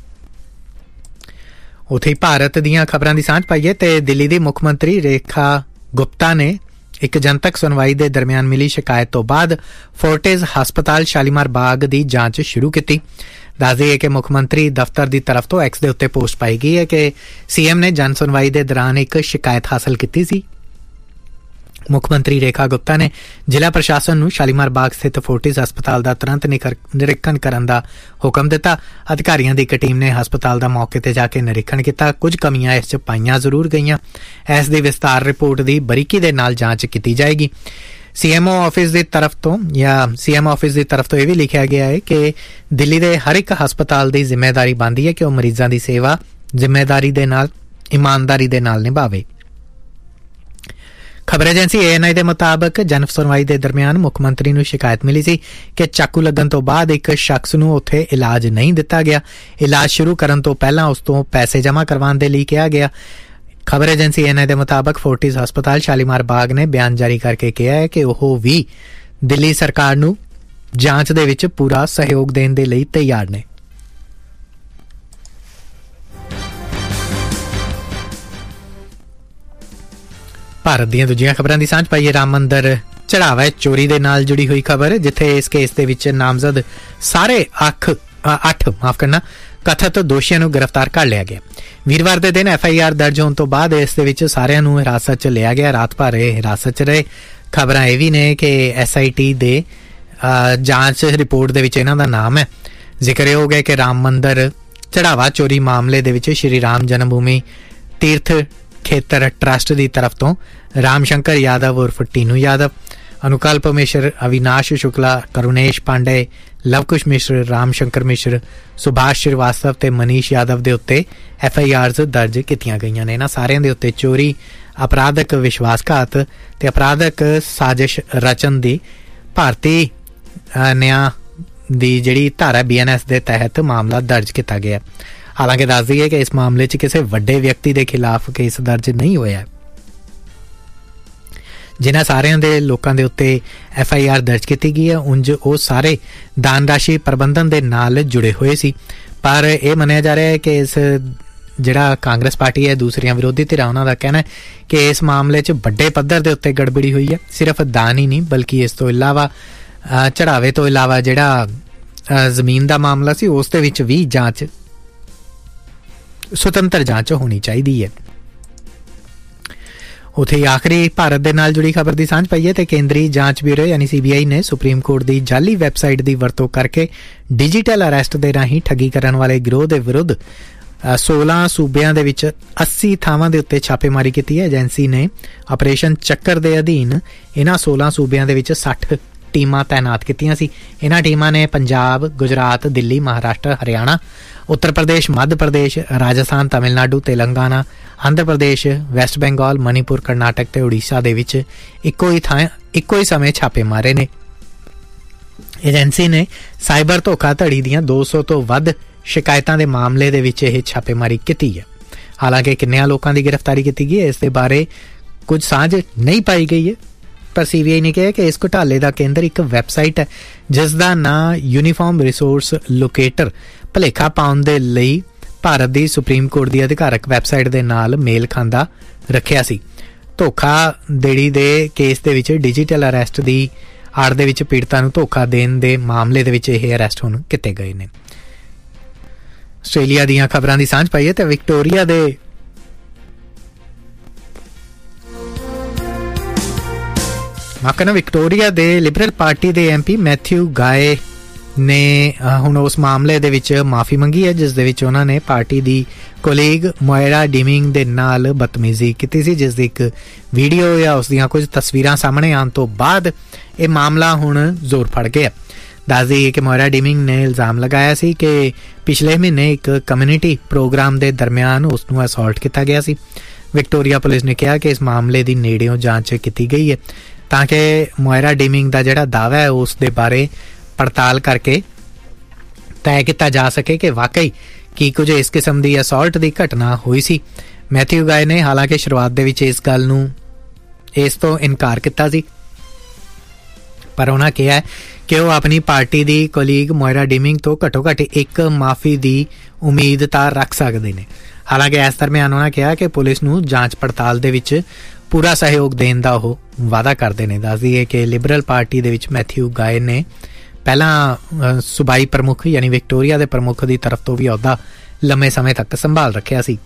ਉੱਥੇ ਭਾਰਤ ਦੀਆਂ ਖਬਰਾਂ ਦੀ ਸਾਂਝ ਪਾਈਏ ਤੇ ਦਿੱਲੀ ਦੀ ਮੁੱਖ ਮੰਤਰੀ ਰੇਖਾ ਗੁਪਤਾ ਨੇ ਇੱਕ ਜਨਤਕ ਸੁਣਵਾਈ ਦੇ ਦਰਮਿਆਨ ਮਿਲੀ ਸ਼ਿਕਾਇਤ ਤੋਂ ਬਾਅਦ ਫੋਰਟਿਸ ਹਸਪਤਾਲ ਸ਼ਾਲੀਮਾਰ ਬਾਗ ਦੀ ਜਾਂਚ ਸ਼ੁਰੂ ਕੀਤੀ। ਦੱਸ ਦਈਏ ਕਿ ਮੁੱਖ ਮੰਤਰੀ ਦਫ਼ਤਰ ਦੀ ਤਰਫ ਤੋਂ ਐਕਸ ਦੇ ਉੱਤੇ ਪੋਸਟ ਪਾਈ ਗਈ ਹੈ ਕਿ ਸੀਐਮ ਨੇ ਜਨ ਸੁਣਵਾਈ ਦੇ ਦੌਰਾਨ ਇੱਕ ਸ਼ਿਕਾਇਤ ਹਾਸਲ ਕੀਤੀ ਸੀ। ਮੁੱਖ ਮੰਤਰੀ ਰੇਖਾ ਗੁਪਤਾ ਨੇ ਜ਼ਿਲ੍ਹਾ ਪ੍ਰਸ਼ਾਸਨ ਨੂੰ ਸ਼ਾਲੀਮਾਰ ਬਾਗ ਸਥਿਤ ਫੋਰਟਿਸ ਹਸਪਤਾਲ ਦਾ ਤੁਰੰਤ ਨਿਰੀਖਣ ਕਰਨ ਦਾ ਹੁਕਮ ਦਿੱਤਾ। ਅਧਿਕਾਰੀਆਂ ਦੀ ਇੱਕ ਟੀਮ ਨੇ ਹਸਪਤਾਲ ਦਾ ਮੌਕੇ ਤੇ ਜਾ ਕੇ ਨਿਰੀਖਣ ਕੀਤਾ। ਕੁਝ ਕਮੀਆਂ ਇਸ 'ਚ ਪਾਈਆਂ ਜ਼ਰੂਰ ਗਈਆਂ। ਇਸ ਦੀ ਵਿਸਤਾਰ ਰਿਪੋਰਟ ਦੀ ਬਰੀਕੀ ਦੇ ਨਾਲ ਜਾਂਚ ਕੀਤੀ ਜਾਏਗੀ। ਸੀਐਮਓ ਆਫਿਸ ਦੀ ਤਰਫ ਤੋਂ ਇਹ ਵੀ ਲਿਖਿਆ ਗਿਆ ਹੈ ਕਿ ਦਿੱਲੀ ਦੇ ਹਰ ਇੱਕ ਹਸਪਤਾਲ ਦੀ ਜ਼ਿੰਮੇਵਾਰੀ ਬਣਦੀ ਹੈ ਕਿ ਉਹ ਮਰੀਜ਼ਾਂ ਦੀ ਸੇਵਾ ਜ਼ਿੰਮੇਵਾਰੀ ਦੇ ਨਾਲ, ਇਮਾਨਦਾਰੀ ਦੇ ਨਾਲ ਨਿਭਾਵੇ। ਖਬਰ ਏਜੰਸੀ ANI ਦੇ ਮੁਤਾਬਕ ਜਨ ਸੁਣਵਾਈ ਦੇ ਦਰਮਿਆਨ ਮੁੱਖ ਮੰਤਰੀ ਨੂੰ ਸ਼ਿਕਾਇਤ ਮਿਲੀ ਸੀ ਕਿ ਚਾਕੂ ਲੱਗਣ ਤੋਂ ਬਾਅਦ ਇੱਕ ਸ਼ਖਸ ਨੂੰ ਉੱਥੇ ਇਲਾਜ ਨਹੀਂ ਦਿੱਤਾ ਗਿਆ। ਇਲਾਜ ਸ਼ੁਰੂ ਕਰਨ ਤੋਂ ਪਹਿਲਾਂ ਉਸ ਤੋਂ ਪੈਸੇ ਜਮ੍ਹਾਂ ਕਰਵਾਉਣ ਦੇ ਲਈ ਕਿਹਾ ਗਿਆ। ਖਬਰ ਏਜੰਸੀ ANI ਦੇ ਮੁਤਾਬਕ ਫੋਰਟਿਸ ਹਸਪਤਾਲ ਸ਼ਾਲੀਮਾਰ ਬਾਗ ਨੇ ਬਿਆਨ ਜਾਰੀ ਕਰਕੇ ਕਿਹਾ ਹੈ ਕਿ ਉਹ ਵੀ ਦਿੱਲੀ ਸਰਕਾਰ ਨੂੰ ਜਾਂਚ ਦੇ ਵਿੱਚ ਪੂਰਾ ਸਹਿਯੋਗ ਦੇਣ ਦੇ ਲਈ ਤਿਆਰ ਨੇ। ਭਾਰਤ ਦੀਆਂ ਦੂਜੀਆਂ ਖਬਰਾਂ ਦੀ ਸਾਂਝ ਪਾਈਏ। ਰਾਮ ਮੰਦਰ ਚੜਾਵਾ ਚੋਰੀ ਦੇ ਨਾਲ ਜੁੜੀ ਹੋਈ ਖਬਰ, ਜਿੱਥੇ ਇਸ ਕੇਸ ਦੇ ਵਿੱਚ ਨਾਮਜ਼ਦ ਸਾਰੇ 8 ਕਥਿਤ ਦੋਸ਼ੀਆਂ ਨੂੰ ਗ੍ਰਿਫਤਾਰ ਕਰ ਲਿਆ ਗਿਆ। ਵੀਰਵਾਰ ਦੇ ਦਿਨ FIR ਦਰਜ ਹੋਣ ਤੋਂ ਬਾਅਦ ਇਸ ਦੇ ਵਿੱਚ ਸਾਰਿਆਂ ਨੂੰ ਹਿਰਾਸਤ 'ਚ ਲਿਆ ਗਿਆ। ਰਾਤ ਭਰ ਹਿਰਾਸਤ 'ਚ ਰਹੇ। ਖਬਰਾਂ ਇਹ ਵੀ ਨੇ ਕਿ SIT ਦੇ ਜਾਂਚ ਰਿਪੋਰਟ ਦੇ ਵਿੱਚ ਇਹਨਾਂ ਦਾ ਨਾਮ ਹੈ। ਜ਼ਿਕਰਯੋਗ ਹੈ ਕਿ ਰਾਮ ਮੰਦਰ ਚੜਾਵਾ ਚੋਰੀ ਮਾਮਲੇ ਦੇ ਵਿੱਚ ਸ਼੍ਰੀ ਰਾਮ ਜਨਮ ਭੂਮੀ ਤੀਰਥ ਖੇਤਰ ਟਰਸਟ ਦੀ ਤਰਫ ਤੋਂ ਰਾਮ ਸ਼ੰਕਰ ਯਾਦਵ ਉਰਫ ਟੀਨੂ ਯਾਦਵ, ਅਨੁਕਲਪ ਮਿਸ਼ਰ, ਅਵਿਨਾਸ਼ ਸ਼ੁਕਲਾ, ਕਰੁਣੇਸ਼ ਪਾਂਡੇ, ਲਵਕੁਸ਼ ਮਿਸ਼ਰ, ਰਾਮ ਸ਼ੰਕਰ ਮਿਸ਼ਰ, ਸੁਭਾਸ਼ ਸ਼੍ਰੀਵਾਸਤਵ ਤੇ ਮਨੀਸ਼ ਯਾਦਵ ਦੇ ਉੱਤੇ FIRs ਦਰਜ ਕੀਤੀਆਂ ਗਈਆਂ ਨੇ। ਇਹਨਾਂ ਸਾਰਿਆਂ ਦੇ ਉੱਤੇ ਚੋਰੀ, ਅਪਰਾਧਕ ਵਿਸ਼ਵਾਸਘਾਤ ਤੇ ਅਪਰਾਧਕ ਸਾਜ਼ਿਸ਼ ਰਚਨ ਦੀ ਭਾਰਤੀ ਨਿਆਂ ਦੀ ਜਿਹੜੀ ਧਾਰਾ BNS ਦੇ ਤਹਿਤ ਮਾਮਲਾ ਦਰਜ ਕੀਤਾ ਗਿਆ। ਹਾਲਾਂਕਿ ਦੱਸ ਦਈਏ ਕਿ ਇਸ ਮਾਮਲੇ 'ਚ ਕਿਸੇ ਵੱਡੇ ਵਿਅਕਤੀ ਦੇ ਖਿਲਾਫ ਕੇਸ ਦਰਜ ਨਹੀਂ ਹੋਇਆ। ਜਿਨ੍ਹਾਂ ਸਾਰਿਆਂ ਦੇ ਲੋਕਾਂ ਦੇ ਉੱਤੇ FIR ਦਰਜ ਕੀਤੀ ਗਈ ਹੈ, ਉਂਝ ਉਹ ਸਾਰੇ ਦਾਨ ਰਾਸ਼ੀ ਪ੍ਰਬੰਧਨ ਦੇ ਨਾਲ ਜੁੜੇ ਹੋਏ ਸੀ। ਪਰ ਇਹ ਮੰਨਿਆ ਜਾ ਰਿਹਾ ਹੈ ਕਿ ਇਸ ਜਿਹੜਾ ਕਾਂਗਰਸ ਪਾਰਟੀ ਹੈ, ਦੂਸਰੀਆਂ ਵਿਰੋਧੀ ਧਿਰਾਂ, ਉਹਨਾਂ ਦਾ ਕਹਿਣਾ ਹੈ ਕਿ ਇਸ ਮਾਮਲੇ 'ਚ ਵੱਡੇ ਪੱਧਰ ਦੇ ਉੱਤੇ ਗੜਬੜੀ ਹੋਈ ਹੈ। ਸਿਰਫ ਦਾਨ ਹੀ ਨਹੀਂ, ਬਲਕਿ ਇਸ ਤੋਂ ਇਲਾਵਾ ਚੜਾਵੇ ਤੋਂ ਇਲਾਵਾ ਜਿਹੜਾ ਜ਼ਮੀਨ ਦਾ ਮਾਮਲਾ ਸੀ, ਉਸ ਦੇ ਵਿੱਚ ਵੀ ਜਾਂਚ, ਸੁਤੰਤਰ ਜਾਂਚ ਹੋਣੀ ਚਾਹੀਦੀ ਹੈ। ਉੱਥੇ ਆਖਰੀ ਭਾਰਤ ਦੇ ਨਾਲ ਜੁੜੀ ਖਬਰ ਦੀ ਸਾਂਝ ਪਾਈਏ ਤੇ ਕੇਂਦਰੀ ਜਾਂਚ ਬਿਊਰੋ ਯਾਨੀ CBI ਨੇ ਸੁਪਰੀਮ ਕੋਰਟ ਦੀ ਜਾਲੀ ਵੈਬਸਾਈਟ ਦੀ ਵਰਤੋਂ ਕਰਕੇ ਡਿਜੀਟਲ ਅਰੈਸਟ ਦੇ ਰਾਹੀਂ ਠੱਗੀ ਕਰਨ ਵਾਲੇ ਗਿਰੋਹ ਦੇ ਵਿਰੁੱਧ 16 ਸੂਬਿਆਂ ਦੇ ਵਿੱਚ 80 ਥਾਵਾਂ ਦੇ ਉੱਤੇ ਛਾਪੇਮਾਰੀ ਕੀਤੀ ਹੈ। ਏਜੰਸੀ ਨੇ ਆਪਰੇਸ਼ਨ ਚੱਕਰ ਦੇ ਅਧੀਨ ਇਹਨਾਂ 16 ਸੂਬਿਆਂ ਦੇ ਵਿੱਚ 60 ਟੀਮਾਂ ਤਾਇਨਾਤ ਕੀਤੀਆਂ ਸੀ। ਇਹਨਾਂ ਟੀਮਾਂ ਨੇ ਪੰਜਾਬ, ਗੁਜਰਾਤ, ਦਿੱਲੀ, ਮਹਾਰਾਸ਼ਟਰ, ਹਰਿਆਣਾ, ਉੱਤਰ ਪ੍ਰਦੇਸ਼, ਮੱਧ ਪ੍ਰਦੇਸ਼, ਰਾਜਸਥਾਨ, ਤਮਿਲਨਾਡੂ, ਤੇਲੰਗਾਨਾ, ਆਂਧਰ ਪ੍ਰਦੇਸ਼, ਵੈਸਟ ਬੰਗਾਲ, ਮਨੀਪੁਰ, ਕਰਨਾਟਕ ਤੇ ਉੜੀਸਾ ਦੇ ਵਿੱਚ ਇੱਕੋ ਹੀ ਸਮੇਂ ਛਾਪੇ ਮਾਰੇ ਨੇ। ਏਜੰਸੀ ਨੇ ਸਾਈਬਰ ਧੋਖਾਧੜੀ ਦੀਆਂ 200 ਤੋਂ ਵੱਧ ਸ਼ਿਕਾਇਤਾਂ ਦੇ ਮਾਮਲੇ ਦੇ ਵਿੱਚ ਇਹ ਛਾਪੇਮਾਰੀ ਕੀਤੀ ਹੈ। ਹਾਲਾਂਕਿ ਕਿੰਨਿਆਂ ਲੋਕਾਂ ਦੀ ਗ੍ਰਿਫਤਾਰੀ ਕੀਤੀ ਗਈ ਹੈ, ਇਸ ਦੇ ਬਾਰੇ ਕੁਝ ਸਾਂਝ ਨਹੀਂ ਪਾਈ ਗਈ ਹੈ। ਪਰ CBI ਨੇ ਕਿਹਾ ਕਿ ਇਸ ਘੁਟਾਲੇ ਦਾ ਕੇਂਦਰ ਇੱਕ ਵੈਬਸਾਈਟ ਹੈ ਜਿਸ ਦਾ ਨਾਂ ਯੂਨੀਫਾਰਮ ਰਿਸੋਰਸ ਲੋਕੇਟਰ ਭੁਲੇਖਾ ਪਾਉਣ ਦੇ ਲਈ ਭਾਰਤ ਦੀ ਸੁਪਰੀਮ ਕੋਰਟ ਦੀ ਅਧਿਕਾਰਕ ਵੈਬਸਾਈਟ ਦੇ ਨਾਲ ਮੇਲ ਖਾਂਦਾ ਰੱਖਿਆ ਸੀ। ਧੋਖਾਧੜੀ ਦੇ ਕੇਸ ਦੇ ਵਿੱਚ ਡਿਜੀਟਲ ਅਰੈਸਟ ਦੀ ਆੜ ਦੇ ਵਿੱਚ ਪੀੜਤਾਂ ਨੂੰ ਧੋਖਾ ਦੇਣ ਦੇ ਮਾਮਲੇ ਦੇ ਵਿੱਚ ਇਹ ਅਰੈਸਟ ਹੁਣ ਕੀਤੇ ਗਏ ਨੇ। ਆਸਟ੍ਰੇਲੀਆ ਦੀਆਂ ਖਬਰਾਂ ਦੀ ਸਾਂਝ ਪਾਈਏ ਤੇ ਵਿਕਟੋਰੀਆ ਦੇ ਲਿਬਰਲ ਪਾਰਟੀ ਦੇ MP ਮੈਥਿਊ ਗਾਏ ਨੇ ਹੁਣ ਉਸ ਮਾਮਲੇ ਦੇ ਵਿੱਚ ਮਾਫੀ ਮੰਗੀ ਹੈ ਜਿਸ ਦੇ ਵਿੱਚ ਉਹਨਾਂ ਨੇ ਪਾਰਟੀ ਦੀ ਕੋਲੀਗ ਮੋਇਰਾ ਡਿਮਿੰਗ ਦੇ ਨਾਲ ਬਦਤਮੀਜ਼ੀ ਕੀਤੀ ਸੀ, ਜਿਸ ਦੀ ਇੱਕ ਵੀਡੀਓ ਜਾਂ ਉਸ ਦੀਆਂ ਕੁਝ ਤਸਵੀਰਾਂ ਸਾਹਮਣੇ ਆਉਣ ਤੋਂ ਬਾਅਦ ਇਹ ਮਾਮਲਾ ਹੁਣ ਜ਼ੋਰ ਫੜ ਗਿਆ। ਦੱਸ ਦਈਏ ਕਿ ਮੋਇਰਾ ਡੀਮਿੰਗ ਨੇ ਇਲਜ਼ਾਮ ਲਗਾਇਆ ਸੀ ਕਿ ਪਿਛਲੇ ਮਹੀਨੇ ਇੱਕ ਕਮਿਊਨਿਟੀ ਪ੍ਰੋਗਰਾਮ ਦੇ ਦਰਮਿਆਨ ਉਸ ਨੂੰ ਅਸੌਲਟ ਕੀਤਾ ਗਿਆ ਸੀ। ਵਿਕਟੋਰੀਆ ਪੁਲਿਸ ਨੇ ਕਿਹਾ ਕਿ ਇਸ ਮਾਮਲੇ ਦੀ ਨੇੜਿਓਂ ਜਾਂਚ ਕੀਤੀ ਗਈ ਹੈ ਤਾਂ ਕਿ ਮੋਇਰਾ ਡੀਮਿੰਗ ਦਾ ਜਿਹੜਾ ਦਾਅਵਾ ਹੈ ਉਸ ਦੇ ਬਾਰੇ ਪੜਤਾਲ ਕਰਕੇ ਤੈਅ ਕੀਤਾ ਜਾ ਸਕੇ ਕਿ ਵਾਕਈ ਕੀ ਕੁਝ ਇਸ ਕਿਸਮ ਦੀ ਅਸੌਲਟ ਦੀ ਘਟਨਾ ਹੋਈ ਸੀ। ਮੈਥਿਊ ਗਾਏ ਨੇ ਹਾਲਾਂਕਿ ਸ਼ੁਰੂਆਤ ਦੇ ਵਿੱਚ ਇਸ ਤੋਂ ਇਨਕਾਰ ਕੀਤਾ ਸੀ, ਪਰ ਉਹਨਾਂ ਕਿਹਾ ਕਿ ਉਹ ਆਪਣੀ ਪਾਰਟੀ ਦੀ ਕੋਲੀਗ ਮੋਇਰਾ ਡੀਮਿੰਗ ਤੋਂ ਘੱਟੋ ਘੱਟ ਇੱਕ ਮਾਫੀ ਦੀ ਉਮੀਦ ਤਾਂ ਰੱਖ ਸਕਦੇ ਨੇ। ਹਾਲਾਂਕਿ ਇਸ ਦਰਮਿਆਨ ਉਹਨਾਂ ਕਿਹਾ ਕਿ ਪੁਲਿਸ ਨੂੰ ਜਾਂਚ ਪੜਤਾਲ ਦੇ ਵਿੱਚ ਪੂਰਾ ਸਹਿਯੋਗ ਦੇਣ ਦਾ ਉਹ ਵਾਅਦਾ ਕਰਦੇ ਨੇ। ਦੱਸ ਦਈਏ ਕਿ ਲਿਬਰਲ ਪਾਰਟੀ ਦੇ ਵਿੱਚ ਮੈਥਿਊ ਗਾਏ ਨੇ ਪਹਿਲਾਂ ਸੂਬਾਈ ਪ੍ਰਮੁੱਖ ਯਾਨੀ ਵਿਕਟੋਰੀਆ ਦੇ ਪ੍ਰਮੁੱਖ ਦੀ ਤਰਫ ਤੋਂ ਵੀ ਅਹੁਦਾ ਲੰਮੇ ਸਮੇਂ ਤੱਕ ਸੰਭਾਲ ਰੱਖਿਆ ਸੀ।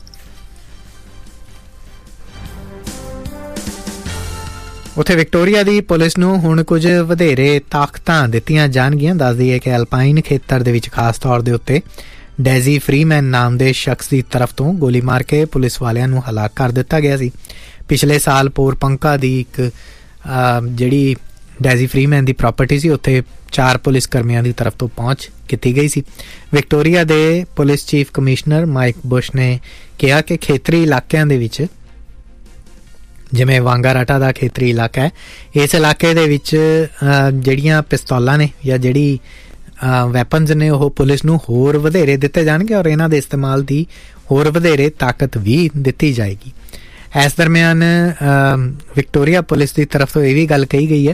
ਉੱਥੇ ਵਿਕਟੋਰੀਆ ਦੀ ਪੁਲਿਸ ਨੂੰ ਹੁਣ ਕੁਝ ਵਧੇਰੇ ਤਾਕਤਾਂ ਦਿੱਤੀਆਂ ਜਾਣਗੀਆਂ। ਦੱਸ ਦਈਏ ਕਿ ਅਲਪਾਈਨ ਖੇਤਰ ਦੇ ਵਿੱਚ ਖਾਸ ਤੌਰ ਦੇ ਉੱਤੇ ਡੈਜ਼ੀ ਫਰੀਮੈਨ ਨਾਮ ਦੇ ਸ਼ਖਸ ਦੀ ਤਰਫ ਤੋਂ ਗੋਲੀ ਮਾਰ ਕੇ ਪੁਲਿਸ ਵਾਲਿਆਂ ਨੂੰ ਹਲਾਕ ਕਰ ਦਿੱਤਾ ਗਿਆ ਸੀ। ਪਿਛਲੇ ਸਾਲ ਪੋਰਪੰਕਾ ਦੀ ਇੱਕ ਜਿਹੜੀ ਡੈਜ਼ੀ ਫਰੀਮੈਨ ਦੀ ਪ੍ਰਾਪਰਟੀ ਸੀ ਉੱਥੇ 4 ਪੁਲਿਸ ਕਰਮੀਆਂ ਦੀ ਤਰਫ ਤੋਂ ਪਹੁੰਚ ਕੀਤੀ ਗਈ ਸੀ। ਵਿਕਟੋਰੀਆ ਦੇ police chief commissioner mic Bush ਨੇ ਕਿਹਾ ਕਿ ਖੇਤਰੀ ਇਲਾਕਿਆਂ ਦੇ ਵਿੱਚ ਜਿਵੇਂ ਵਾਂਗਾਰਾਟਾ ਦਾ ਖੇਤਰੀ ਇਲਾਕਾ ਹੈ, ਇਸ ਇਲਾਕੇ ਦੇ ਵਿੱਚ ਜਿਹੜੀਆਂ ਪਿਸਤੌਲਾਂ ਨੇ ਜਾਂ ਜਿਹੜੀ ਵੈਪਨਸ ਨੇ ਉਹ ਪੁਲਿਸ ਨੂੰ ਹੋਰ ਵਧੇਰੇ ਦਿੱਤੇ ਜਾਣਗੇ ਔਰ ਇਹਨਾਂ ਦੇ ਇਸਤੇਮਾਲ ਦੀ ਹੋਰ ਵਧੇਰੇ ਤਾਕਤ ਵੀ ਦਿੱਤੀ ਜਾਏਗੀ। ਇਸ ਦਰਮਿਆਨ ਵਿਕਟੋਰੀਆ ਪੁਲਿਸ ਦੀ ਤਰਫ ਤੋਂ ਇਹ ਵੀ ਗੱਲ ਕਹੀ ਗਈ ਹੈ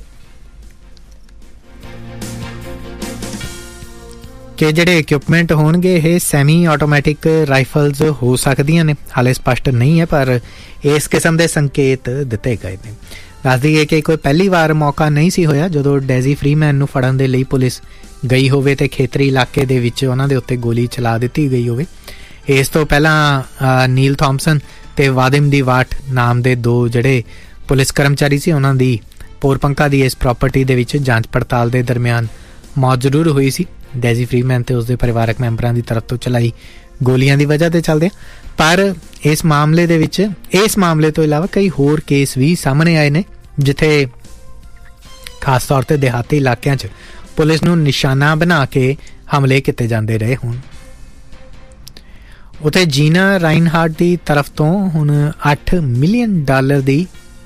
ਕਿ ਜਿਹੜੇ ਇਕਵਿਪਮੈਂਟ ਹੋਣਗੇ ਇਹ ਸੈਮੀ ਆਟੋਮੈਟਿਕ ਰਾਈਫਲਸ ਹੋ ਸਕਦੀਆਂ ਨੇ। ਹਾਲੇ ਸਪਸ਼ਟ ਨਹੀਂ ਹੈ ਪਰ ਇਸ ਕਿਸਮ ਦੇ ਸੰਕੇਤ ਦਿੱਤੇ ਗਏ ਨੇ। ਦੱਸ ਦਈਏ ਕਿ ਕੋਈ ਪਹਿਲੀ ਵਾਰ ਮੌਕਾ ਨਹੀਂ ਸੀ ਹੋਇਆ ਜਦੋਂ ਡੈਜ਼ੀ ਫਰੀਮੈਨ ਨੂੰ ਫੜਨ ਦੇ ਲਈ ਪੁਲਿਸ ਗਈ ਹੋਵੇ ਤੇ ਖੇਤਰੀ ਇਲਾਕੇ ਦੇ ਵਿੱਚ ਉਹਨਾਂ ਦੇ ਉੱਤੇ ਗੋਲੀ ਚਲਾ ਦਿੱਤੀ ਗਈ ਹੋਵੇ। ਇਸ ਤੋਂ ਪਹਿਲਾਂ ਨੀਲ ਥਾਮਸਨ ਤੇ ਵਾਦਿਮ ਦੀ ਵਾਟ ਨਾਮ ਦੇ 2 ਜਿਹੜੇ ਪੁਲਿਸ ਕਰਮਚਾਰੀ ਸੀ ਉਹਨਾਂ ਦੀ ਪੋਰਪੰਕਾ ਦੀ ਇਸ ਪ੍ਰਾਪਰਟੀ ਦੇ ਵਿੱਚ ਜਾਂਚ ਪੜਤਾਲ ਦੇ ਦਰਮਿਆਨ ਮੌਤ ਜ਼ਰੂਰ ਹੋਈ ਸੀ ਡੈਜ਼ੀ ਫਰੀਮੈਨ ਤੇ ਉਸਦੇ ਪਰਿਵਾਰਕ ਮੈਂਬਰਾਂ ਦੀ ਤਰਫ ਤੋਂ ਚਲਾਈ ਗੋਲੀਆਂ ਦੀ ਵਜ੍ਹਾ ਤੇ ਚੱਲਦੇ। ਪਰ ਇਸ ਮਾਮਲੇ ਤੋਂ ਇਲਾਵਾ ਕਈ ਹੋਰ ਕੇਸ ਵੀ ਸਾਹਮਣੇ ਆਏ ਨੇ ਜਿੱਥੇ ਖਾਸ ਤੌਰ ਤੇ ਦਿਹਾਤੀ ਇਲਾਕਿਆਂ 'ਚ ਪੁਲਿਸ ਨੂੰ ਨਿਸ਼ਾਨਾ ਬਣਾ ਕੇ ਹਮਲੇ ਕੀਤੇ ਜਾਂਦੇ ਰਹੇ ਹੋਣ। ਉੱਥੇ ਜੀਨਾ ਰਾਈਨਹਾਰਟ ਦੀ ਤਰਫ ਤੋਂ ਹੁਣ $8 ਮਿਲੀਅਨ ਦੀ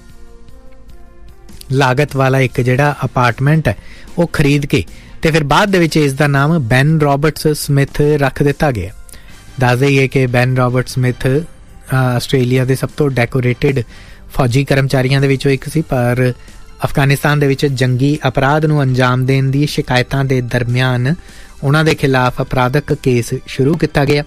ਲਾਗਤ ਵਾਲਾ ਇੱਕ ਜਿਹੜਾ ਅਪਾਰਟਮੈਂਟ ਹੈ ਉਹ ਖਰੀਦ ਕੇ ਤੇ ਫਿਰ ਬਾਅਦ ਦੇ ਵਿੱਚ ਇਸ ਦਾ ਨਾਮ ਬੈਨ ਰਾਬਰਟਸ ਸਮਿਥ ਰੱਖ ਦਿੱਤਾ ਗਿਆ। ਦੱਸ ਦਈਏ ਕਿ ਬੈਨ ਰਾਬਰਟ ਸਮਿਥ ਆਸਟ੍ਰੇਲੀਆ ਦੇ ਸਭ ਤੋਂ ਡੈਕੋਰੇਟਿਡ ਫੌਜੀ ਕਰਮਚਾਰੀਆਂ ਦੇ ਵਿੱਚੋਂ ਇੱਕ ਸੀ, ਪਰ ਅਫਗਾਨਿਸਤਾਨ ਦੇ ਵਿੱਚ ਜੰਗੀ ਅਪਰਾਧ ਨੂੰ ਅੰਜਾਮ ਦੇਣ ਦੀ ਸ਼ਿਕਾਇਤਾਂ ਦੇ ਦਰਮਿਆਨ ਉਹਨਾਂ ਦੇ ਖਿਲਾਫ ਅਪਰਾਧਕ ਕੇਸ ਸ਼ੁਰੂ ਕੀਤਾ ਗਿਆ।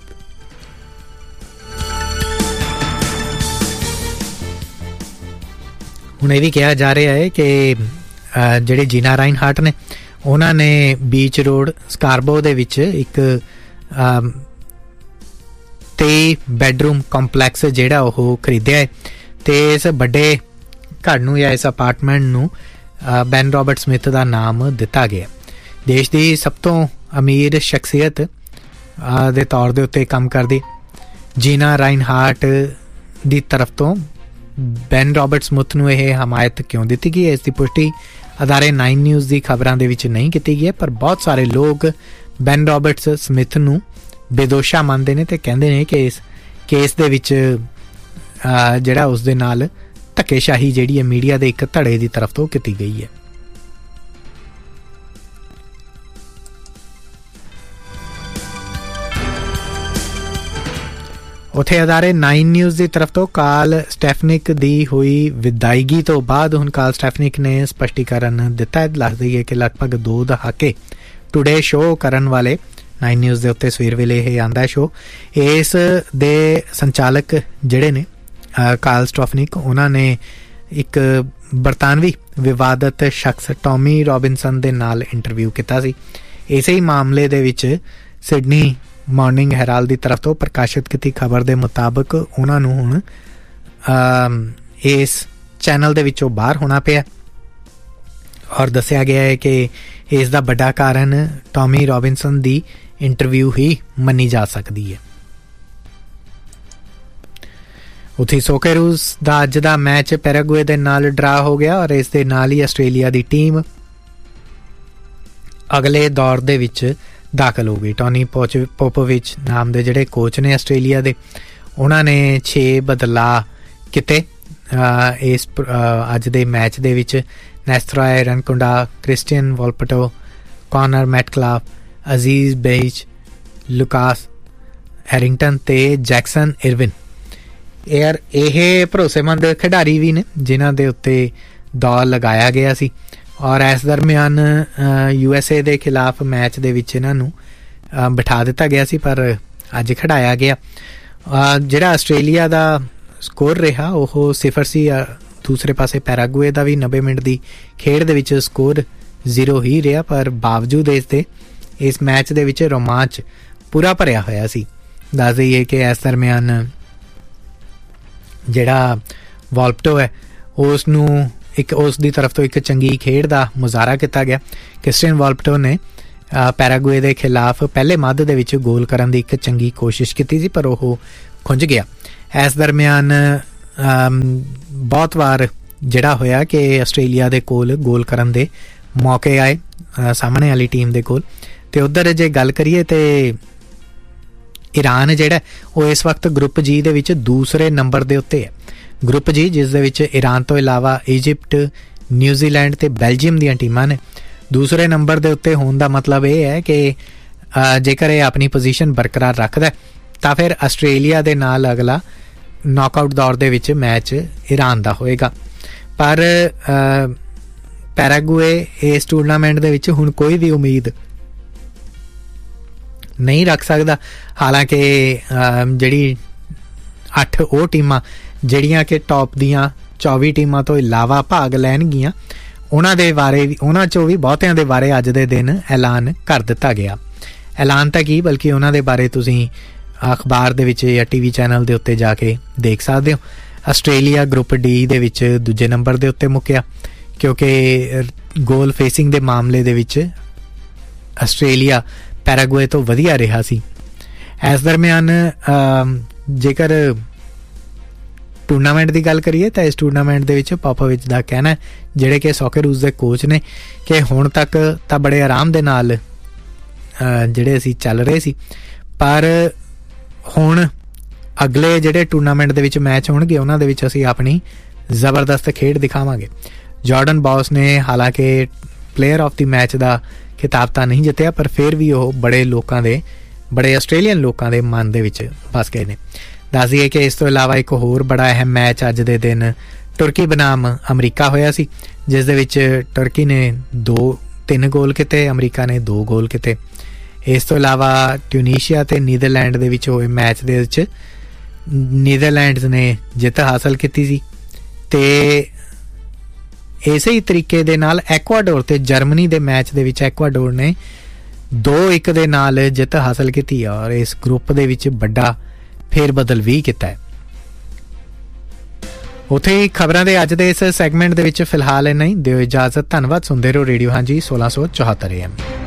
ਹੁਣ ਇਹ ਵੀ ਕਿਹਾ ਜਾ ਰਿਹਾ ਹੈ ਕਿ ਜਿਹੜੇ ਜੀਨਾ ਰਾਈਨਹਾਰਟ ਨੇ ਉਹਨਾਂ ਨੇ ਬੀਚ ਰੋਡ ਸਕਾਰਬੋ ਦੇ ਵਿੱਚ ਇੱਕ 23 ਬੈਡਰੂਮ ਕੰਪਲੈਕਸ ਜਿਹੜਾ ਉਹ ਖਰੀਦਿਆ ਹੈ ਤੇ ਇਸ ਵੱਡੇ ਘਰ ਨੂੰ ਜਾਂ ਇਸ ਅਪਾਰਟਮੈਂਟ ਨੂੰ ਬੈਨ ਰਾਬਰਟ ਸਮਿਥ ਦਾ ਨਾਮ ਦਿੱਤਾ ਗਿਆ। ਦੇਸ਼ ਦੀ ਸਭ ਤੋਂ ਅਮੀਰ ਸ਼ਖਸੀਅਤ ਦੇ ਤੌਰ ਦੇ ਉੱਤੇ ਕੰਮ ਕਰਦੀ ਜੀਨਾ ਰਾਈਨਹਾਰਟ ਦੀ ਤਰਫ ਤੋਂ ਬੈਨ ਰਾਬਰਟ ਸਮਿਥ ਨੂੰ ਇਹ ਹਮਾਇਤ ਕਿਉਂ ਦਿੱਤੀ ਗਈ ਹੈ ਇਸ ਦੀ ਪੁਸ਼ਟੀ ਅਦਾਰੇ 9 ਨਿਊਜ਼ ਦੀ ਖਬਰਾਂ ਦੇ ਵਿੱਚ ਨਹੀਂ ਕੀਤੀ ਗਈ ਹੈ, ਪਰ ਬਹੁਤ ਸਾਰੇ ਲੋਕ ਬੈਨ ਰਾਬਰਟਸ ਸਮਿਥ ਨੂੰ ਬੇਦੋਸ਼ਾ ਮੰਨਦੇ ਨੇ ਤੇ ਕਹਿੰਦੇ ਨੇ ਕਿ ਇਸ ਕੇਸ ਦੇ ਵਿੱਚ ਜਿਹੜਾ ਉਸ ਦੇ ਨਾਲ ਧੱਕੇਸ਼ਾਹੀ ਜਿਹੜੀ ਹੈ ਮੀਡੀਆ ਦੇ ਇੱਕ ਧੜੇ ਦੀ ਤਰਫ ਤੋਂ ਕੀਤੀ ਗਈ ਹੈ। ਉੱਥੇ ਅਦਾਰੇ 9 ਨਿਊਜ਼ ਦੀ ਤਰਫ ਤੋਂ ਕਾਲ ਸਟੈਫਨਿਕ ਦੀ ਹੋਈ ਵਿਦਾਇਗੀ ਤੋਂ ਬਾਅਦ ਹੁਣ ਕਾਲ ਸਟੈਫਨਿਕ ਨੇ ਸਪਸ਼ਟੀਕਰਨ ਦਿੱਤਾ ਹੈ। ਦੱਸ ਦਈਏ ਕਿ ਲਗਭਗ 2 ਦਹਾਕੇ ਟੂਡੇ ਸ਼ੋਅ ਕਰਨ ਵਾਲੇ 9 ਨਿਊਜ਼ ਦੇ ਉੱਤੇ ਸਵੇਰ ਵੇਲੇ ਇਹ ਆਉਂਦਾ ਸ਼ੋਅ, ਇਸ ਦੇ ਸੰਚਾਲਕ ਜਿਹੜੇ ਨੇ ਕਾਲ ਸਟੈਫਨਿਕ ਉਹਨਾਂ ਨੇ ਇੱਕ ਬਰਤਾਨਵੀ ਵਿਵਾਦਤ ਸ਼ਖਸ ਟੌਮੀ ਰੋਬਿਨਸਨ ਦੇ ਨਾਲ ਇੰਟਰਵਿਊ ਕੀਤਾ ਸੀ। ਇਸੇ ਹੀ ਮਾਮਲੇ ਦੇ ਵਿੱਚ ਸਿਡਨੀ ਮਾਰਨਿੰਗ ਹੈਰਾਲਡ ਦੀ ਤਰਫ ਤੋਂ ਪ੍ਰਕਾਸ਼ਿਤ ਕੀਤੀ ਖਬਰ ਦੇ ਮੁਤਾਬਕ ਉਹਨਾਂ ਨੂੰ ਹੁਣ ਇਸ ਚੈਨਲ ਦੇ ਵਿੱਚੋਂ ਬਾਹਰ ਹੋਣਾ ਪਿਆ ਔਰ ਦੱਸਿਆ ਗਿਆ ਹੈ ਕਿ ਇਸ ਦਾ ਵੱਡਾ ਕਾਰਨ ਟੌਮੀ ਰੋਬਿਨਸਨ ਦੀ ਇੰਟਰਵਿਊ ਹੀ ਮੰਨੀ ਜਾ ਸਕਦੀ ਹੈ। ਉੱਥੇ ਸੋਕੇਰੂਸ ਦਾ ਅੱਜ ਦਾ ਮੈਚ ਪੈਰਾਗੁਏ ਦੇ ਨਾਲ ਡਰਾ ਹੋ ਗਿਆ ਔਰ ਇਸ ਦੇ ਨਾਲ ਹੀ ਆਸਟ੍ਰੇਲੀਆ ਦੀ ਟੀਮ ਅਗਲੇ ਦੌਰ ਦੇ ਵਿੱਚ ਦਾਖਲ ਹੋ ਗਈ। ਟੋਨੀ ਪੋਪੋਵਿਚ ਨਾਮ ਦੇ ਜਿਹੜੇ ਕੋਚ ਨੇ ਆਸਟ੍ਰੇਲੀਆ ਦੇ, ਉਹਨਾਂ ਨੇ 6 ਬਦਲਾਅ ਕੀਤੇ ਇਸ ਅੱਜ ਦੇ ਮੈਚ ਦੇ ਵਿੱਚ। ਨੈਸਥਰੋਏ ਰਨਕੁੰਡਾ, ਕ੍ਰਿਸਟੀਅਨ ਵੋਲਪਟੋ, ਕੌਨਰ ਮੈਟਕਲਾਫ, ਅਜ਼ੀਜ਼ ਬੇਜ, ਲੁਕਾਸ ਹੈਰਿੰਗਟਨ ਤੇ ਜੈਕਸਨ ਇਰਵਿਨ ਇਹ ਭਰੋਸੇਮੰਦ ਖਿਡਾਰੀ ਵੀ ਨੇ ਜਿਨ੍ਹਾਂ ਦੇ ਉੱਤੇ ਦੌਰ ਲਗਾਇਆ ਗਿਆ ਸੀ। ਔਰ ਇਸ ਦਰਮਿਆਨ USA ਦੇ ਖਿਲਾਫ ਮੈਚ ਦੇ ਵਿੱਚ ਇਹਨਾਂ ਨੂੰ ਬਿਠਾ ਦਿੱਤਾ ਗਿਆ ਸੀ, ਪਰ ਅੱਜ ਖਿਡਾਇਆ ਗਿਆ। ਜਿਹੜਾ ਆਸਟ੍ਰੇਲੀਆ ਦਾ ਸਕੋਰ ਰਿਹਾ ਉਹ 0 ਸੀ। ਦੂਸਰੇ ਪਾਸੇ ਪੈਰਾਗੁਏ ਦਾ ਵੀ 90 ਮਿੰਟ ਦੀ ਖੇਡ ਦੇ ਵਿੱਚ ਸਕੋਰ 0 ਹੀ ਰਿਹਾ, ਪਰ ਬਾਵਜੂਦ ਇਸ ਦੇ ਇਸ ਮੈਚ ਦੇ ਵਿੱਚ ਰੋਮਾਂਚ ਪੂਰਾ ਭਰਿਆ ਹੋਇਆ ਸੀ। ਦੱਸ ਦਈਏ ਕਿ ਇਸ ਦਰਮਿਆਨ ਜਿਹੜਾ ਵੋਲਪਟੋ ਹੈ ਉਸ ਦੀ ਤਰਫ ਤੋਂ ਇੱਕ ਚੰਗੀ ਖੇਡ ਦਾ ਮੁਜ਼ਾਹਰਾ ਕੀਤਾ ਗਿਆ। ਕ੍ਰਿਸਟੀਅਨ ਵੋਲਪਟੋ ਨੇ ਪੈਰਾਗੁਏ ਦੇ ਖਿਲਾਫ ਪਹਿਲੇ ਮੱਧ ਦੇ ਵਿੱਚ ਗੋਲ ਕਰਨ ਦੀ ਇੱਕ ਚੰਗੀ ਕੋਸ਼ਿਸ਼ ਕੀਤੀ ਸੀ, ਪਰ ਉਹ ਖੁੰਝ ਗਿਆ। ਇਸ ਦਰਮਿਆਨ ਬਹੁਤ ਵਾਰ ਜਿਹੜਾ ਹੋਇਆ ਕਿ ਆਸਟ੍ਰੇਲੀਆ ਦੇ ਕੋਲ ਗੋਲ ਕਰਨ ਦੇ ਮੌਕੇ ਆਏ ਸਾਹਮਣੇ ਵਾਲੀ ਟੀਮ ਦੇ ਕੋਲ। ਤੇ ਉੱਧਰ ਜੇ ਗੱਲ ਕਰੀਏ ਤੇ ਈਰਾਨ ਜਿਹੜਾ ਉਹ ਇਸ ਵਕਤ ਗਰੁੱਪ ਜੀ ਦੇ ਵਿੱਚ ਦੂਸਰੇ ਨੰਬਰ ਦੇ ਉੱਤੇ ਹੈ। ਗਰੁੱਪ ਜੀ ਜਿਸ ਦੇ ਵਿੱਚ ਈਰਾਨ ਤੋਂ ਇਲਾਵਾ ਇਜਿਪਟ, ਨਿਊਜ਼ੀਲੈਂਡ ਤੇ ਬੈਲਜੀਅਮ ਦੀਆਂ ਟੀਮਾਂ ਨੇ। ਦੂਸਰੇ ਨੰਬਰ ਦੇ ਉੱਤੇ ਹੋਣ ਦਾ ਮਤਲਬ ਇਹ ਹੈ ਕਿ ਜੇਕਰ ਇਹ ਆਪਣੀ ਪੋਜੀਸ਼ਨ ਬਰਕਰਾਰ ਰੱਖਦਾ ਤਾਂ ਫਿਰ ਆਸਟ੍ਰੇਲੀਆ ਦੇ ਨਾਲ ਅਗਲਾ ਨੌਕਆਊਟ ਦੌਰ ਦੇ ਵਿੱਚ ਮੈਚ ਈਰਾਨ ਦਾ ਹੋਏਗਾ। ਪਰ ਪੈਰਾਗੁਏ ਇਸ ਟੂਰਨਾਮੈਂਟ ਦੇ ਵਿੱਚ ਹੁਣ ਕੋਈ ਵੀ ਉਮੀਦ ਨਹੀਂ ਰੱਖ ਸਕਦਾ। ਹਾਲਾਂਕਿ ਜਿਹੜੀ 8 ਉਹ ਟੀਮਾਂ ਜਿਹੜੀਆਂ ਕਿ ਟੌਪ ਦੀਆਂ 24 ਟੀਮਾਂ ਤੋਂ ਇਲਾਵਾ ਭਾਗ ਲੈਣਗੀਆਂ, ਉਹਨਾਂ 'ਚੋਂ ਵੀ ਬਹੁਤਿਆਂ ਦੇ ਬਾਰੇ ਅੱਜ ਦੇ ਦਿਨ ਐਲਾਨ ਕਰ ਦਿੱਤਾ ਗਿਆ। ਐਲਾਨ ਤਾਂ ਕੀ, ਬਲਕਿ ਉਹਨਾਂ ਦੇ ਬਾਰੇ ਤੁਸੀਂ ਅਖਬਾਰ ਦੇ ਵਿੱਚ ਜਾਂ TV ਚੈਨਲ ਦੇ ਉੱਤੇ ਜਾ ਕੇ ਦੇਖ ਸਕਦੇ ਹੋ। ਆਸਟ੍ਰੇਲੀਆ ਗਰੁੱਪ ਡੀ ਦੇ ਵਿੱਚ ਦੂਜੇ ਨੰਬਰ ਦੇ ਉੱਤੇ ਮੁੱਕਿਆ, ਕਿਉਂਕਿ ਗੋਲ ਫੇਸਿੰਗ ਦੇ ਮਾਮਲੇ ਦੇ ਵਿੱਚ ਆਸਟ੍ਰੇਲੀਆ ਪੈਰਾਗੁਏ ਤੋਂ ਵਧੀਆ ਰਿਹਾ ਸੀ। ਇਸ ਦਰਮਿਆਨ ਜੇਕਰ ਟੂਰਨਾਮੈਂਟ ਦੀ ਗੱਲ ਕਰੀਏ ਤਾਂ ਇਸ ਟੂਰਨਾਮੈਂਟ ਦੇ ਵਿੱਚ ਪੋਪੋਵਿਚ ਦਾ ਕਹਿਣਾ, ਜਿਹੜੇ ਕਿ ਸੌਕਰੂਜ਼ ਦੇ ਕੋਚ ਨੇ, ਕਿ ਹੁਣ ਤੱਕ ਤਾਂ ਬੜੇ ਆਰਾਮ ਦੇ ਨਾਲ ਜਿਹੜੇ ਅਸੀਂ ਚੱਲ ਰਹੇ ਸੀ, ਪਰ ਹੁਣ ਅਗਲੇ ਜਿਹੜੇ ਟੂਰਨਾਮੈਂਟ ਦੇ ਵਿੱਚ ਮੈਚ ਹੋਣਗੇ ਉਹਨਾਂ ਦੇ ਵਿੱਚ ਅਸੀਂ ਆਪਣੀ ਜ਼ਬਰਦਸਤ ਖੇਡ ਦਿਖਾਵਾਂਗੇ। ਜਾਰਡਨ ਬੌਸ ਨੇ ਹਾਲਾਂਕਿ ਪਲੇਅਰ ਆਫ ਦੀ ਮੈਚ ਦਾ ਖਿਤਾਬ ਤਾਂ ਨਹੀਂ ਜਿੱਤਿਆ, ਪਰ ਫਿਰ ਵੀ ਉਹ ਬੜੇ ਆਸਟ੍ਰੇਲੀਅਨ ਲੋਕਾਂ ਦੇ ਮਨ ਦੇ ਵਿੱਚ ਵਸ ਗਏ ਨੇ। ਦੱਸ ਦਈਏ ਕਿ ਇਸ ਤੋਂ ਇਲਾਵਾ ਇੱਕ ਹੋਰ ਬੜਾ ਅਹਿਮ ਮੈਚ ਅੱਜ ਦੇ ਦਿਨ ਤੁਰਕੀ ਬਨਾਮ ਅਮਰੀਕਾ ਹੋਇਆ ਸੀ, ਜਿਸ ਦੇ ਵਿੱਚ ਤੁਰਕੀ ਨੇ 3 ਗੋਲ ਕੀਤੇ, ਅਮਰੀਕਾ ਨੇ 2 ਗੋਲ ਕੀਤੇ। ਇਸ ਤੋਂ ਇਲਾਵਾ ਟਿਊਨੀਸ਼ੀਆ ਤੇ ਨੀਦਰਲੈਂਡ ਦੇ ਵਿੱਚ ਹੋਏ ਮੈਚ ਦੇ ਵਿੱਚ ਨੀਦਰਲੈਂਡਸ ਨੇ ਜਿੱਤ ਹਾਸਲ ਕੀਤੀ ਸੀ, ਤੇ ਇਸੇ ਹੀ ਤਰੀਕੇ ਦੇ ਨਾਲ ਐਕਵਾਡੋਰ ਤੇ ਜਰਮਨੀ ਦੇ ਮੈਚ ਦੇ ਵਿੱਚ ਐਕਵਾਡੋਰ ਨੇ 2-1 ਦੇ ਨਾਲ ਜਿੱਤ ਹਾਸਲ ਕੀਤੀ ਔਰ ਇਸ ਗਰੁੱਪ ਦੇ ਵਿੱਚ ਵੱਡਾ ਫੇਰ ਬਦਲ ਵੀ ਕੀਤਾ ਹੈ। ਉੱਥੇ ਹੀ ਖਬਰਾਂ ਦੇ ਅੱਜ ਦੇ ਇਸ ਸੈਗਮੈਂਟ ਦੇ ਵਿੱਚ ਫਿਲਹਾਲ ਇੰਨਾ ਹੀ। ਦਿਓ ਇਜਾਜ਼ਤ। ਧੰਨਵਾਦ। ਸੁਣਦੇ ਰਹੋ ਰੇਡੀਓ ਹਾਂਜੀ 1674 AM।